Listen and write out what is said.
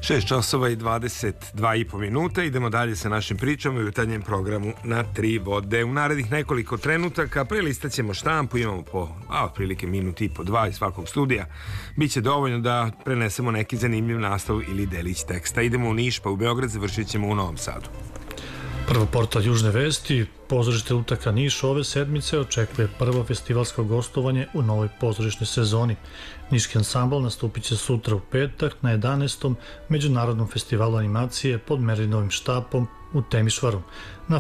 6 časova i 22,5 minuta. Idemo dalje sa našim pričama i jutarnjem programu Na tri vode. U narednih nekoliko trenutaka prelistat ćemo štampu, imamo po otprilike minut i po dva iz svakog studija. Biće dovoljno da prenesemo neki zanimljiv naslov ili delić teksta. Idemo u Niš, pa u Beograd, završit ćemo u Novom Sadu. Prvo portal Južne vesti, pozorište Lutaka Niš ove sedmice očekuje prvo festivalsko gostovanje u novoj pozorišnoj sezoni. Niški ansambl nastupit će sutra u petak na 11. Međunarodnom festivalu animacije pod Merinovim štapom u Temišvaru. Na